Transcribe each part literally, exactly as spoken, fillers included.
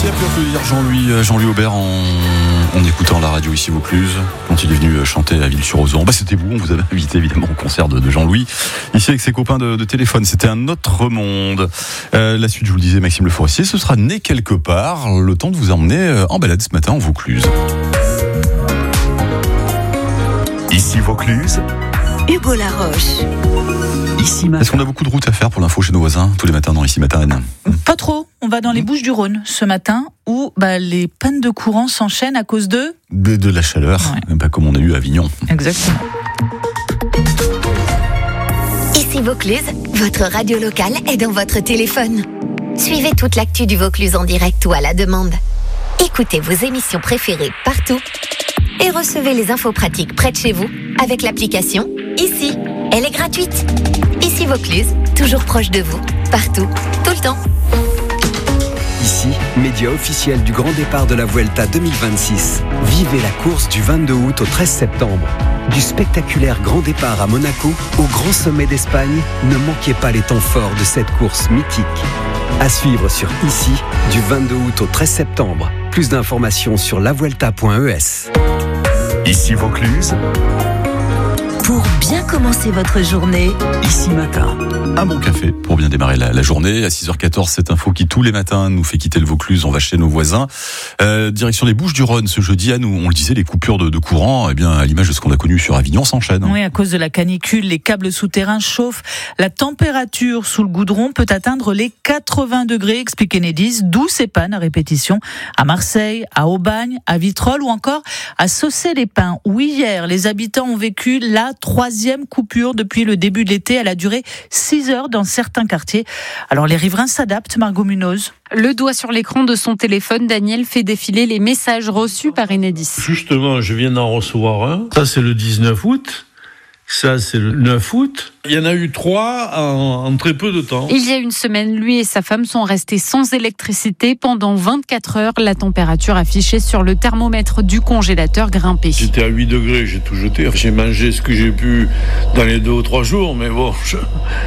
Qui a pu applaudir Jean-Louis, Jean-Louis Aubert en, en écoutant la radio ici Vaucluse quand il est venu chanter à Ville-sur-Ozan? Bah, c'était vous, on vous avait invité évidemment au concert de, de Jean-Louis ici avec ses copains de, de téléphone. C'était un autre monde. Euh, la suite, je vous le disais, Maxime Le Forestier, ce sera né quelque part. Le temps de vous emmener en balade ce matin en Vaucluse. Ici Vaucluse, Hugo Laroche. Ici Matin. Est-ce qu'on a beaucoup de routes à faire pour l'info chez nos voisins tous les matins dans Ici Matin, Anne? Pas trop. On va dans les Bouches-du-Rhône ce matin où bah, les pannes de courant s'enchaînent à cause de... De, de la chaleur, ouais. Pas comme on a eu à Avignon. Exactement. Ici Vaucluse, votre radio locale est dans votre téléphone. Suivez toute l'actu du Vaucluse en direct ou à la demande. Écoutez vos émissions préférées partout et recevez les infos pratiques près de chez vous avec l'application Ici. Elle est gratuite. Ici Vaucluse, toujours proche de vous, partout, tout le temps. Ici, média officiel du grand départ de la Vuelta deux mille vingt-six. Vivez la course du vingt-deux août au treize septembre. Du spectaculaire grand départ à Monaco au grand sommet d'Espagne, ne manquez pas les temps forts de cette course mythique. À suivre sur Ici, du vingt-deux août au treize septembre. Plus d'informations sur la vuelta point e s. Ici Vaucluse, Pour bien commencer votre journée, Ici Matin. Un bon café pour bien démarrer la, la journée. À six heures quatorze, cette info qui tous les matins nous fait quitter le Vaucluse. On va chez nos voisins. Euh, direction les Bouches-du-Rhône ce jeudi. À nous, on le disait, les coupures de, de courant, eh bien, à l'image de ce qu'on a connu sur Avignon, s'enchaînent. Oui, à cause de la canicule, les câbles souterrains chauffent. La température sous le goudron peut atteindre les quatre-vingts degrés, explique Enedis, d'où ces pannes à répétition à Marseille, à Aubagne, à Vitrolles ou encore à Saucé-les-Pins, où hier, les habitants ont vécu la troisième coupure depuis le début de l'été. Elle a duré six heures dans certains quartiers. Alors les riverains s'adaptent, Margot Munoz. Le doigt sur l'écran de son téléphone, Daniel fait défiler les messages reçus par Enedis. Justement, je viens d'en recevoir un. Ça, c'est le dix-neuf août. Ça, c'est le neuf août. Il y en a eu trois en, en très peu de temps. Il y a une semaine, lui et sa femme sont restés sans électricité pendant vingt-quatre heures. La température affichée sur le thermomètre du congélateur grimpait. J'étais à huit degrés, j'ai tout jeté. J'ai mangé ce que j'ai pu dans les deux ou trois jours, mais bon, je...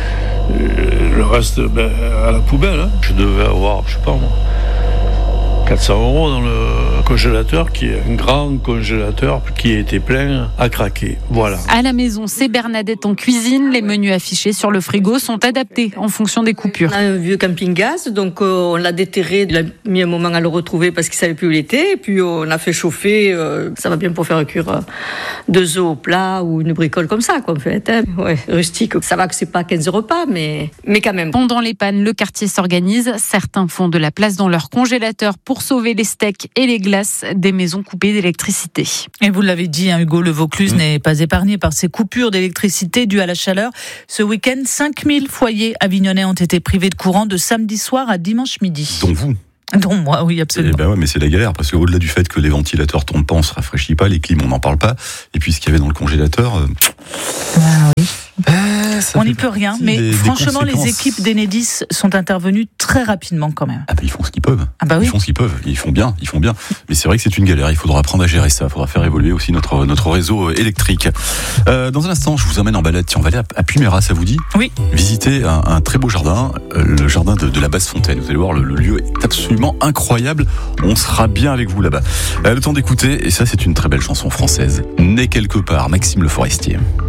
le reste, ben, à la poubelle. Hein. Je devais avoir, je sais pas moi, quatre cents euros dans le congélateur, qui est un grand congélateur qui a été plein à craquer. Voilà. À la maison, c'est Bernadette en cuisine. Les menus affichés sur le frigo sont adaptés en fonction des coupures. On a un vieux camping-gaz, donc euh, on l'a déterré. Il a mis un moment à le retrouver parce qu'il savait plus où il était. Et puis on a fait chauffer. Euh, ça va bien pour faire cuire euh, deux œufs au plat ou une bricole comme ça, quoi, en fait. Hein. Ouais, rustique. Ça va que c'est pas quinze repas, mais, mais quand même. Pendant les pannes, le quartier s'organise. Certains font de la place dans leur congélateur pour sauver les steaks et les glaces des maisons coupées d'électricité. Et vous l'avez dit, hein, Hugo, le Vaucluse mmh. n'est pas épargné par ces coupures d'électricité dues à la chaleur. Ce week-end, cinq mille foyers avignonnais ont été privés de courant de samedi soir à dimanche midi. Dont vous. Dont moi, oui, absolument. Eh ben ouais, mais c'est la galère, parce qu'au-delà du fait que les ventilateurs tournent pas, on se rafraîchit pas, les clims, on n'en parle pas. Et puis ce qu'il y avait dans le congélateur... Euh... Ah, oui. Euh, on n'y peut rien, mais des, franchement, des les équipes d'Enedis sont intervenues très rapidement quand même. Ah bah ils font ce qu'ils peuvent. Ah bah oui. Ils font ce qu'ils peuvent. Ils font bien. Ils font bien. Mais c'est vrai que c'est une galère. Il faudra apprendre à gérer ça. Il faudra faire évoluer aussi notre notre réseau électrique. Euh, dans un instant, je vous emmène en balade. Tiens, on va aller à, à Puymera, ça vous dit? Oui. Visiter un, un très beau jardin, euh, le jardin de, de la Basse-Fontaine. Vous allez voir, le, le lieu est absolument incroyable. On sera bien avec vous là-bas. Euh, le temps d'écouter. Et ça, c'est une très belle chanson française. Né quelque part, Maxime Le Forestier.